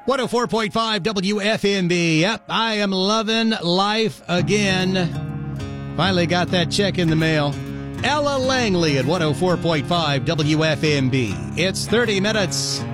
104.5 WFMB. Yep, I am loving life again. Finally got that check in the mail. Ella Langley at 104.5 WFMB. It's 30 minutes